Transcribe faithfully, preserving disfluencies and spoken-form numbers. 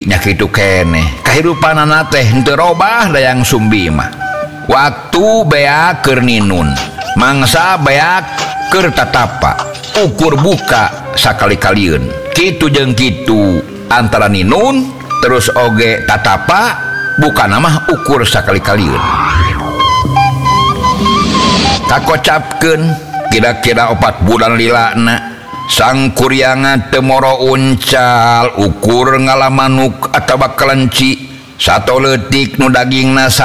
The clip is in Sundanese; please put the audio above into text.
nyak itu kene kehidupan anak teh henteu robah dayang sumbi mah waktu beak keur ninun mangsa beak keur tatapa ukur buka sakali-kalieun kitu jeung kitu antara ninun terus oge tatapa buka nama ukur sakali-kalieun kakocapkeun kira-kira opat bulan lilana sang kuryanga temoro uncal ukur ngalamanuk atawa kelenci satu leutik nu dagingna